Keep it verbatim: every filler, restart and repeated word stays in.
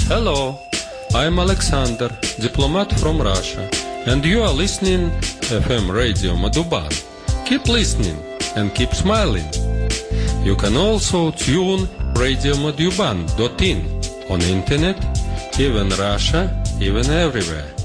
Hello, I'm Alexander, diplomat from Russia, and you are listening F M Radio Madhuban. Keep listening and keep smiling. You can also tune radio madhuban dot in on internet, even Russia, even everywhere.